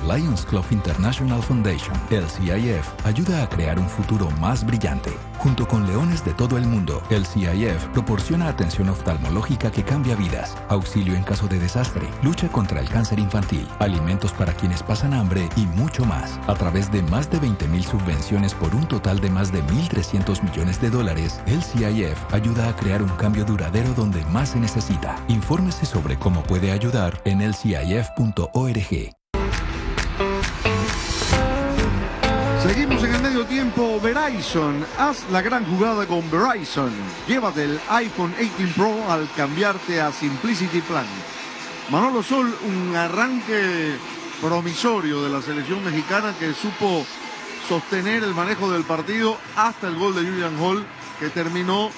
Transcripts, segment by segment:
Lions Club International Foundation, el CIF, ayuda a crear un futuro más brillante. Junto con leones de todo el mundo, el CIF proporciona atención oftalmológica que cambia vidas, auxilio en caso de desastre, lucha contra el cáncer infantil, alimentos para quienes pasan hambre y mucho más. A través de más de 20,000 subvenciones por un total de más de $1,300 millones, el CIF ayuda a crear un cambio duradero donde más se necesita. Infórmese sobre cómo puede ayudar en elcif.org. Seguimos en el medio tiempo. Verizon, haz la gran jugada con Verizon. Llévate el iPhone 18 Pro al cambiarte a Simplicity Plan. Manolo Sol, un arranque promisorio de la selección mexicana que supo sostener el manejo del partido hasta el gol de Julian Hall, que terminó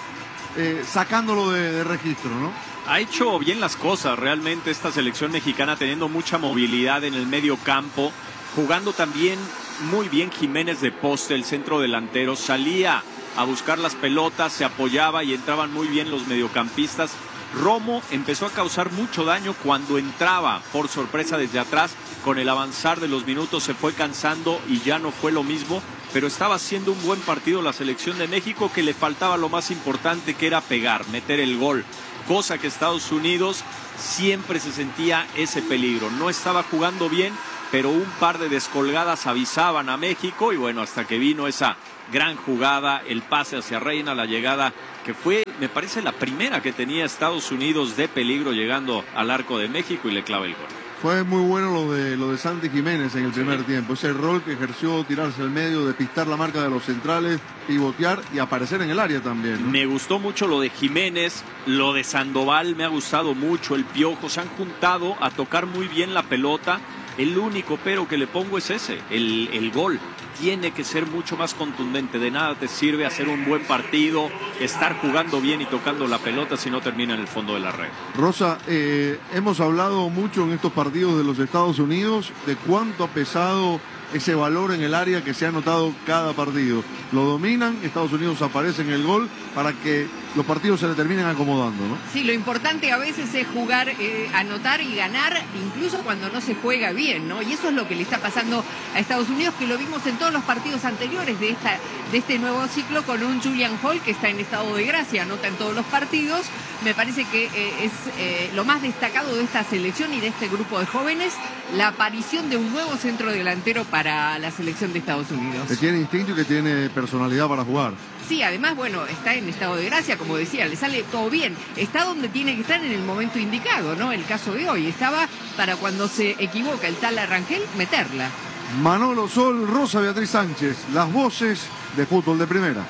sacándolo de registro, ¿no? Ha hecho bien las cosas realmente esta selección mexicana, teniendo mucha movilidad en el medio campo, jugando también muy bien Jiménez de poste, el centro delantero, salía a buscar las pelotas, se apoyaba y entraban muy bien los mediocampistas. Romo empezó a causar mucho daño cuando entraba por sorpresa desde atrás. Con el avanzar de los minutos se fue cansando y ya no fue lo mismo, pero estaba haciendo un buen partido la selección de México, que le faltaba lo más importante, que era pegar, meter el gol, cosa que Estados Unidos siempre se sentía ese peligro. No estaba jugando bien, pero un par de descolgadas avisaban a México, y bueno, hasta que vino esa gran jugada, el pase hacia Reina, la llegada que fue, me parece, la primera que tenía Estados Unidos de peligro llegando al arco de México, y le clava el gol. Fue muy bueno lo de Santi Jiménez en el primer tiempo. Ese rol que ejerció, tirarse al medio, despistar la marca de los centrales, pivotear y aparecer en el área también, ¿no? Me gustó mucho lo de Jiménez, lo de Sandoval me ha gustado mucho, el Piojo, se han juntado a tocar muy bien la pelota. El único pero que le pongo es ese, el gol. Tiene que ser mucho más contundente. De nada te sirve hacer un buen partido, estar jugando bien y tocando la pelota si no termina en el fondo de la red. Rosa, hemos hablado mucho en estos partidos de los Estados Unidos de cuánto ha pesado ese valor en el área que se ha anotado cada partido. Lo dominan, Estados Unidos aparece en el gol para que los partidos se le terminen acomodando, ¿no? Sí, lo importante a veces es jugar, anotar y ganar, incluso cuando no se juega bien, ¿no? Y eso es lo que le está pasando a Estados Unidos, que lo vimos en todos los partidos anteriores de este nuevo ciclo, con un Julian Hall que está en estado de gracia, anota en todos los partidos. Me parece que es lo más destacado de esta selección y de este grupo de jóvenes, la aparición de un nuevo centro delantero para la selección de Estados Unidos. Que tiene instinto y que tiene personalidad para jugar. Sí, además, bueno, está en estado de gracia, como decía, le sale todo bien. Está donde tiene que estar en el momento indicado, ¿no? El caso de hoy estaba para cuando se equivoca el tal Arrangel, meterla. Manolo Sol, Rosa Beatriz Sánchez, las voces de fútbol de primera.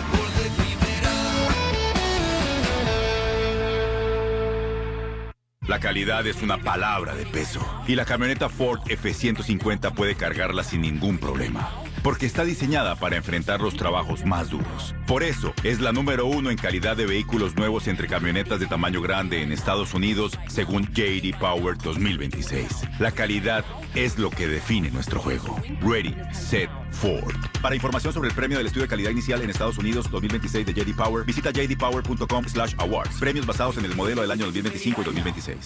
La calidad es una palabra de peso y la camioneta Ford F-150 puede cargarla sin ningún problema, porque está diseñada para enfrentar los trabajos más duros. Por eso, es la número 1 en calidad de vehículos nuevos entre camionetas de tamaño grande en Estados Unidos, según J.D. Power 2026. La calidad es lo que define nuestro juego. Ready, Set, Ford. Para información sobre el premio del estudio de calidad inicial en Estados Unidos 2026 de J.D. Power, visita jdpower.com/awards. Premios basados en el modelo del año 2025 y 2026.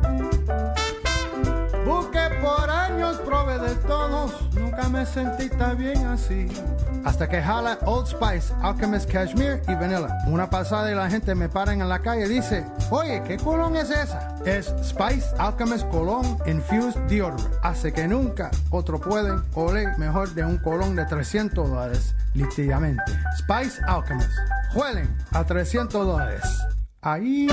Busqué por años, probé de todos, nunca me sentí tan bien así. Hasta que jala Old Spice, Alchemist Cashmere y Vanilla. Una pasada y la gente me paran en la calle y dice, oye, ¿qué colón es esa? Es Spice Alchemist Cologne Infused Deodorant. Hace que nunca otro pueden oler mejor de un colón de $300, literalmente. Spice Alchemist. Huelen a $300. Ahí...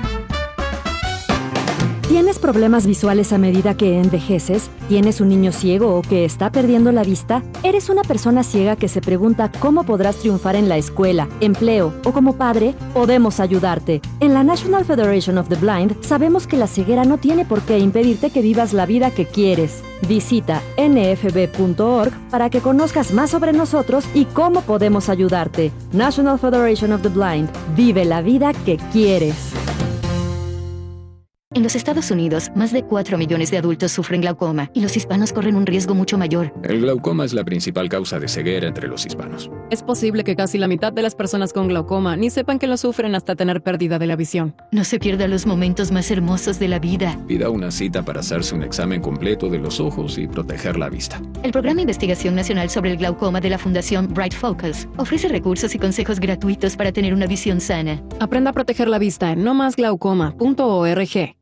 ¿Tienes problemas visuales a medida que envejeces? ¿Tienes un niño ciego o que está perdiendo la vista? ¿Eres una persona ciega que se pregunta cómo podrás triunfar en la escuela, empleo o como padre? Podemos ayudarte. En la National Federation of the Blind sabemos que la ceguera no tiene por qué impedirte que vivas la vida que quieres. Visita nfb.org para que conozcas más sobre nosotros y cómo podemos ayudarte. National Federation of the Blind. Vive la vida que quieres. En los Estados Unidos, más de 4 millones de adultos sufren glaucoma y los hispanos corren un riesgo mucho mayor. El glaucoma es la principal causa de ceguera entre los hispanos. Es posible que casi la mitad de las personas con glaucoma ni sepan que lo sufren hasta tener pérdida de la visión. No se pierda los momentos más hermosos de la vida. Pida una cita para hacerse un examen completo de los ojos y proteger la vista. El Programa de Investigación Nacional sobre el Glaucoma de la Fundación Bright Focus ofrece recursos y consejos gratuitos para tener una visión sana. Aprenda a proteger la vista en nomasglaucoma.org.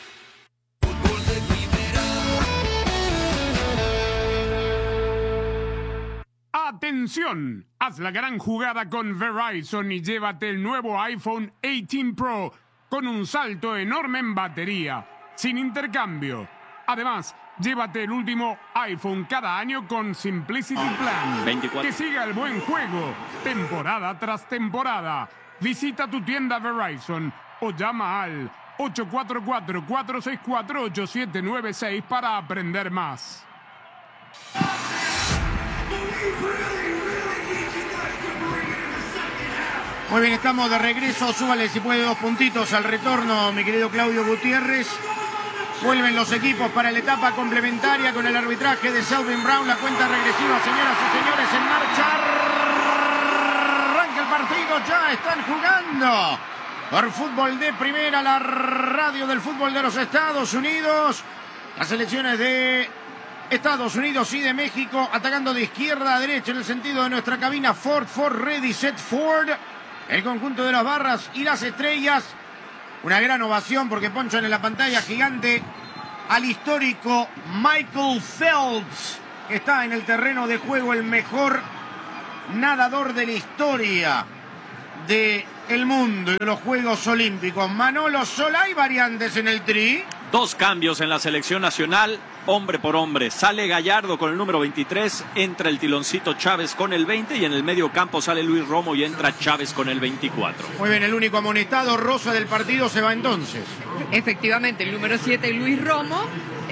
¡Atención! Haz la gran jugada con Verizon y llévate el nuevo iPhone 18 Pro con un salto enorme en batería, sin intercambio. Además, llévate el último iPhone cada año con Simplicity Plan. 24. Que siga el buen juego, temporada tras temporada. Visita tu tienda Verizon o llama al 844-464-8796 para aprender más. Muy bien, estamos de regreso. Súbale si puede 2 puntitos al retorno, mi querido Claudio Gutiérrez. Vuelven los equipos para la etapa complementaria con el arbitraje de Selvin Brown. La cuenta regresiva, señoras y señores, en marcha. Arranca el partido, ya están jugando por fútbol de primera, la radio del fútbol de los Estados Unidos. Las selecciones de Estados Unidos y de México atacando de izquierda a derecha en el sentido de nuestra cabina. Ford, ready, set, Ford. El conjunto de las barras y las estrellas. Una gran ovación porque ponchan en la pantalla gigante al histórico Michael Phelps, que está en el terreno de juego, el mejor nadador de la historia del mundo y de los Juegos Olímpicos. Manolo Solá, ¿hay variantes en el tri? 2 cambios en la selección nacional, hombre por hombre. Sale Gallardo con el número 23, entra el Tiloncito Chávez con el 20 y en el medio campo sale Luis Romo y entra Chávez con el 24. Muy bien, el único amonestado rosa del partido se va entonces. Efectivamente, el número 7, Luis Romo,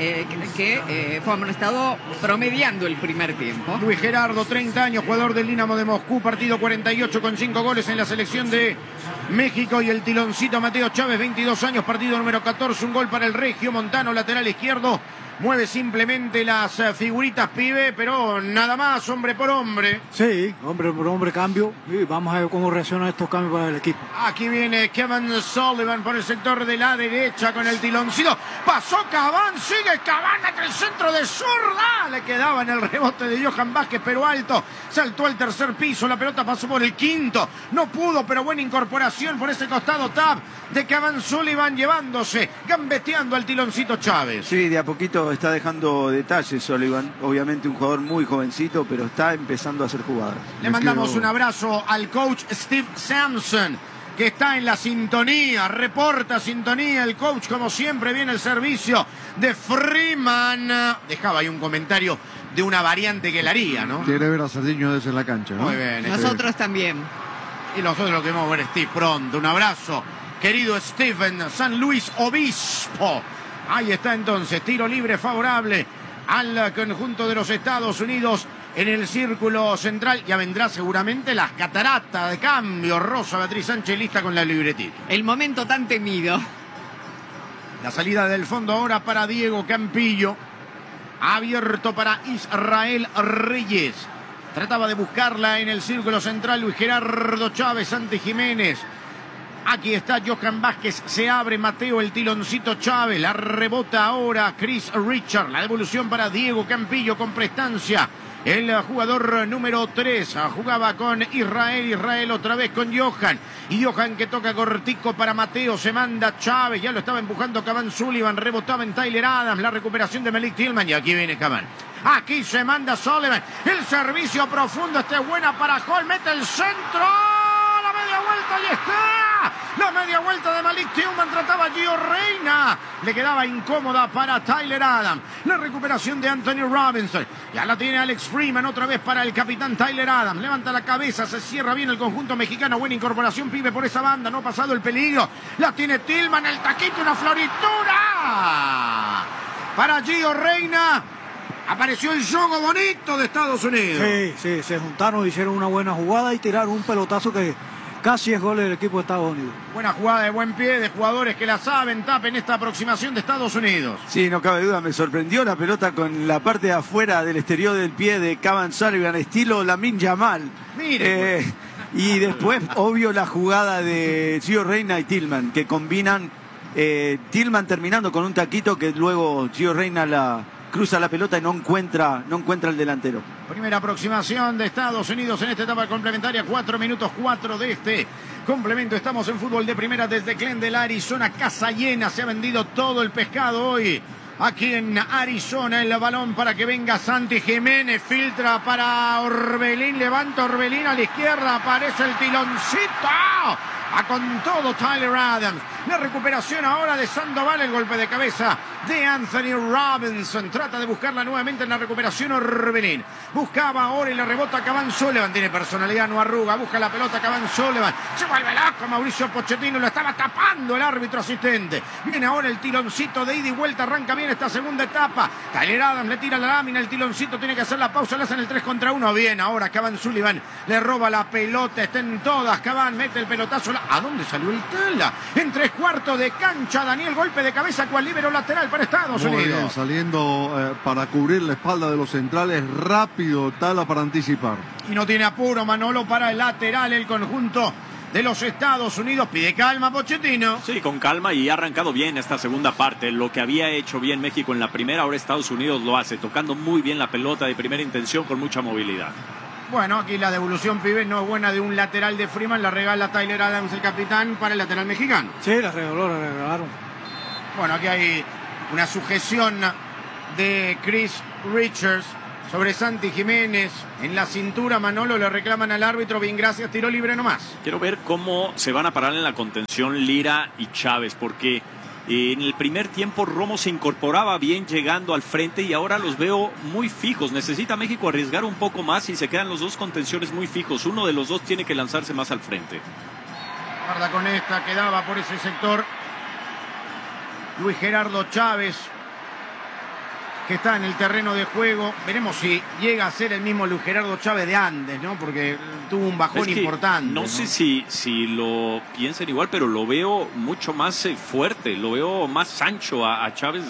que fue amonestado promediando el primer tiempo. Luis Gerardo, 30 años, jugador del Dinamo de Moscú, partido 48 con 5 goles en la selección de México. Y el Tiloncito Mateo Chávez, 22 años, partido número 14, un gol para el Regio Montano, lateral izquierdo. Mueve simplemente las figuritas, pibe, pero nada más, hombre por hombre. Sí, hombre por hombre, cambio. Y vamos a ver cómo reaccionan estos cambios para el equipo. Aquí viene Kevin Sullivan por el sector de la derecha con el Tiloncito. Pasó Caván, sigue Caván entre el centro de zurda. Le quedaba en el rebote de Johan Vázquez, pero alto. Saltó al tercer piso, la pelota pasó por el quinto. No pudo, pero buena incorporación por ese costado tab de Kevin Sullivan, llevándose, gambeteando al Tiloncito Chávez. Sí, de a poquito está dejando detalles Sullivan. Obviamente un jugador muy jovencito, pero está empezando a hacer jugadas. Le mandamos un abrazo al coach Steve Sampson, que está en la sintonía, reporta sintonía. El coach, como siempre, viene el servicio de Freeman. Dejaba ahí un comentario de una variante que él haría, ¿no? Quiere ver a Sardiño desde la cancha, ¿no? Muy bien. Nosotros también. Y nosotros lo queremos ver, Steve, pronto. Un abrazo, querido Stephen, San Luis Obispo. Ahí está entonces, tiro libre favorable al conjunto de los Estados Unidos en el círculo central. Ya vendrá seguramente las cataratas de cambio. Rosa Beatriz Sánchez lista con la libretita. El momento tan temido. La salida del fondo ahora para Diego Campillo. Abierto para Israel Reyes. Trataba de buscarla en el círculo central Luis Gerardo Chávez, Santi Jiménez. Aquí está Johan Vázquez, se abre Mateo el Tiloncito Chávez, la rebota ahora Chris Richard, la devolución para Diego Campillo con prestancia. El jugador número 3 jugaba con Israel otra vez con Johan. Y Johan que toca cortico para Mateo, se manda Chávez, ya lo estaba empujando Caván Sullivan, rebotaba en Tyler Adams, la recuperación de Malik Tillman y aquí viene Caván. Aquí se manda Sullivan, el servicio profundo, este es buena para Hall, mete el centro, la media vuelta y está. La media vuelta de Malik Tillman, trataba a Gio Reyna. Le quedaba incómoda para Tyler Adams. La recuperación de Anthony Robinson. Ya la tiene Alex Freeman otra vez para el capitán Tyler Adams. Levanta la cabeza, se cierra bien el conjunto mexicano. Buena incorporación, pibe, por esa banda. No ha pasado el peligro. La tiene Tillman, el taquito, una floritura. Para Gio Reyna. Apareció el juego bonito de Estados Unidos. Sí, se juntaron, hicieron una buena jugada y tiraron un pelotazo que casi es gol del equipo de Estados Unidos. Buena jugada de buen pie de jugadores que la saben, tapen esta aproximación de Estados Unidos. Sí, no cabe duda, me sorprendió la pelota con la parte de afuera del exterior del pie de Cavan Sullivan, estilo Lamine Yamal. Mire. Y después, obvio, la jugada de Gio Reyna y Tillman, que combinan, Tillman terminando con un taquito que luego Gio Reyna cruza la pelota y no encuentra el delantero. Primera aproximación de Estados Unidos en esta etapa complementaria, 4 minutos 4 de este complemento. Estamos en fútbol de primera desde Glendale, Arizona, casa llena, se ha vendido todo el pescado hoy. Aquí en Arizona, el balón para que venga Santi Jiménez, filtra para Orbelín, levanta Orbelín a la izquierda, aparece el tiloncito. Va con todo Tyler Adams. La recuperación ahora de Sandoval, el golpe de cabeza de Anthony Robinson. Trata de buscarla nuevamente en la recuperación Orbelín. Buscaba ahora y le rebota a Cavan Sullivan. Tiene personalidad, no arruga. Busca la pelota Cavan Sullivan. Se vuelve loco Mauricio Pochettino. Lo estaba tapando el árbitro asistente. Viene ahora el tiloncito de ida y vuelta. Arranca bien esta segunda etapa. Tyler Adams le tira la lámina. El tiloncito tiene que hacer la pausa. Le hacen el 3 contra 1. Bien, ahora Cavan Sullivan le roba la pelota. Está en todas. Cavan mete el pelotazo. ¿A dónde salió el tela? En 3/4 de cancha. Daniel, golpe de cabeza cual líbero lateral para Estados Unidos. Bien, saliendo para cubrir la espalda de los centrales. Rápido Tala para anticipar. Y no tiene apuro Manolo para el lateral. El conjunto de los Estados Unidos pide calma Pochettino. Sí, con calma, y ha arrancado bien esta segunda parte. Lo que había hecho bien México en la primera, ahora Estados Unidos lo hace, tocando muy bien la pelota de primera intención con mucha movilidad. Bueno, aquí la devolución, pibe, no es buena de un lateral de Freeman. La regala Tyler Adams, el capitán, para el lateral mexicano. Sí, la regalaron. Bueno, aquí hay una sujeción de Chris Richards sobre Santi Jiménez. En la cintura, Manolo, le reclaman al árbitro. Bien, gracias, tiro libre nomás. Quiero ver cómo se van a parar en la contención Lira y Chávez, porque en el primer tiempo Romo se incorporaba bien llegando al frente y ahora los veo muy fijos. Necesita México arriesgar un poco más y se quedan los dos contenciones muy fijos. Uno de los dos tiene que lanzarse más al frente. Guarda con esta, quedaba por ese sector Luis Gerardo Chávez, que está en el terreno de juego. Veremos si llega a ser el mismo Luis Gerardo Chávez de antes, ¿no? Porque tuvo un bajón importante. No sé si lo piensan igual, pero lo veo mucho más fuerte. Lo veo más ancho a Chávez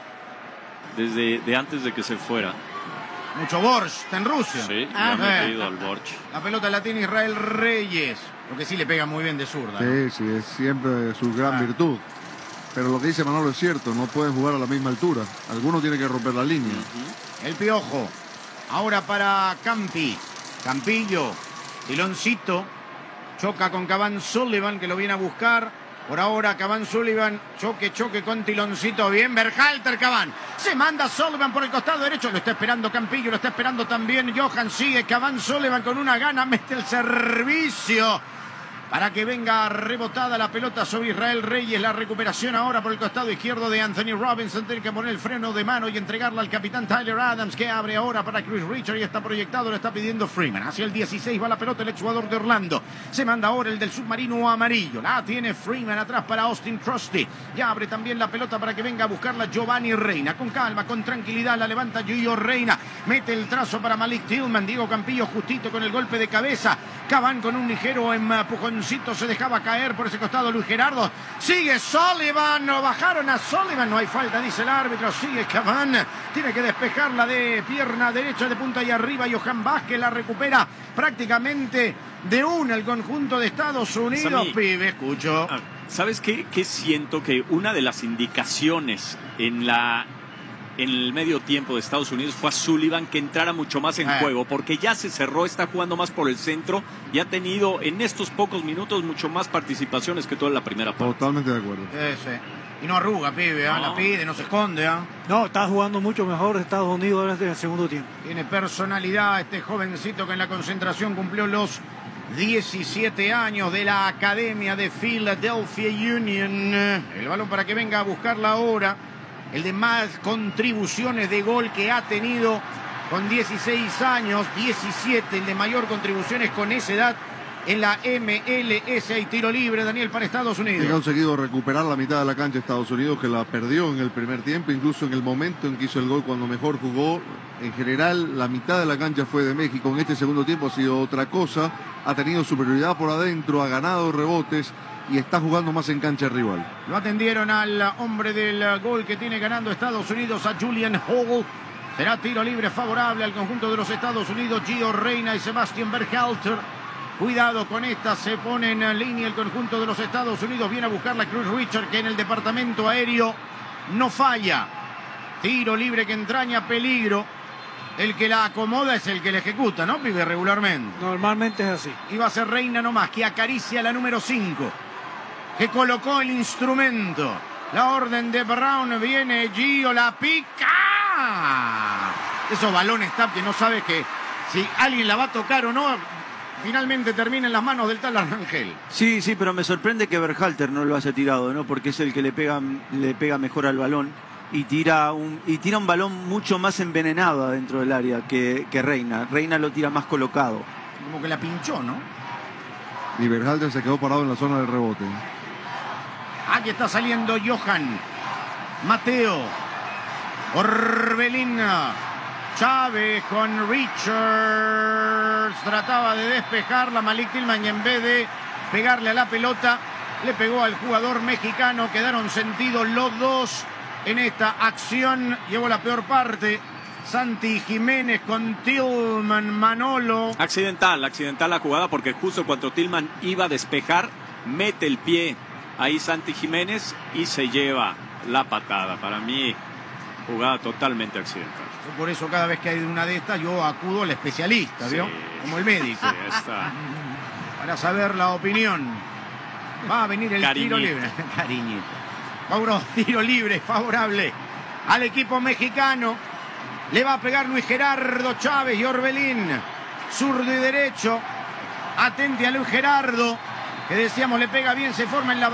desde antes de que se fuera. Mucho Borsch, está en Rusia. Sí, le ha metido al Borsch. La pelota la tiene Israel Reyes, lo que sí le pega muy bien de zurda, ¿no? Sí, es siempre su gran virtud. Pero lo que dice Manolo es cierto, no pueden jugar a la misma altura. Alguno tiene que romper la línea. El Piojo. Ahora para Campi. Campillo. Tiloncito. Choca con Cavan Sullivan, que lo viene a buscar. Por ahora Cavan Sullivan. Choque con Tiloncito. Bien, Berhalter Cavan. Se manda Sullivan por el costado derecho. Lo está esperando Campillo. Lo está esperando también Johan. Sigue Cavan Sullivan con una gana. Mete el servicio para que venga rebotada la pelota sobre Israel Reyes. La recuperación ahora por el costado izquierdo de Anthony Robinson. Tiene que poner el freno de mano y entregarla al capitán Tyler Adams, que abre ahora para Chris Richard y está proyectado, lo está pidiendo Freeman. Hacia el 16 va la pelota el exjugador de Orlando. Se manda ahora el del submarino amarillo. La tiene Freeman atrás para Austin Trusty. Ya abre también la pelota para que venga a buscarla Giovanni Reina. Con calma, con tranquilidad la levanta Gio Reina. Mete el trazo para Malik Tillman. Diego Campillo justito con el golpe de cabeza. Cavan con un ligero empujón. Se dejaba caer por ese costado Luis Gerardo. Sigue Sullivan. Lo bajaron a Sullivan. No hay falta, dice el árbitro. Sigue Cavan. Tiene que despejarla de pierna derecha de punta y arriba. Johan Vázquez la recupera prácticamente de una el conjunto de Estados Unidos. Sammy, pibe, escucho. ¿Sabes qué siento? Que una de las indicaciones en el medio tiempo de Estados Unidos fue a Sullivan que entrara mucho más en juego, porque ya se cerró, está jugando más por el centro y ha tenido en estos pocos minutos mucho más participaciones que toda la primera parte. Totalmente de acuerdo. Y no arruga, pibe, no. La pide, no se esconde. No, está jugando mucho mejor Estados Unidos en el segundo tiempo. Tiene personalidad este jovencito que en la concentración cumplió los 17 años de la Academia de Philadelphia Union. El balón para que venga a buscarla ahora. El de más contribuciones de gol que ha tenido con 16 años, 17, el de mayor contribuciones con esa edad en la MLS. Y tiro libre, Daniel, para Estados Unidos. Ha conseguido recuperar la mitad de la cancha Estados Unidos, que la perdió en el primer tiempo, incluso en el momento en que hizo el gol cuando mejor jugó. En general, la mitad de la cancha fue de México. En este segundo tiempo ha sido otra cosa. Ha tenido superioridad por adentro, ha ganado rebotes y está jugando más en cancha rival. Lo atendieron al hombre del gol que tiene ganando Estados Unidos, a Julian Hall. Será tiro libre favorable al conjunto de los Estados Unidos. Gio Reyna y Sebastian Berhalter. Cuidado con esta, se pone en línea el conjunto de los Estados Unidos. Viene a buscar la Cruz Richard, que en el departamento aéreo no falla. Tiro libre que entraña peligro. El que la acomoda es el que la ejecuta, ¿no, pibe? Regularmente. Normalmente es así. Y va a ser Reyna nomás, que acaricia la número 5. Que colocó el instrumento. La orden de Brown, viene Gio, la pica. Esos balones tap que no sabes que si alguien la va a tocar o no, finalmente termina en las manos del tal Arrangel. Sí, pero me sorprende que Berhalter no lo haya tirado, ¿no? Porque es el que le pega mejor al balón y tira un balón mucho más envenenado adentro del área que Reyna. Reyna lo tira más colocado. Como que la pinchó, ¿no? Y Berhalter se quedó parado en la zona del rebote. Aquí está saliendo Johan. Mateo. Orbelín. Chávez con Richards. Trataba de despejarla Malik Tillman y en vez de pegarle a la pelota, le pegó al jugador mexicano. Quedaron sentidos los dos en esta acción. Llevó la peor parte Santi Jiménez con Tillman. Manolo. Accidental la jugada, porque justo cuando Tillman iba a despejar, mete el pie ahí Santi Jiménez y se lleva la patada. Para mí, jugada totalmente accidental. Por eso cada vez que hay una de estas yo acudo al especialista, ¿vio? Sí, como el médico. Sí, está. Para saber la opinión. Va a venir el tiro libre. Cariñito. Mauro, tiro libre favorable al equipo mexicano. Le va a pegar Luis Gerardo Chávez y Orbelín. Zurdo y derecho. Atente a Luis Gerardo, que decíamos le pega bien, se forma en la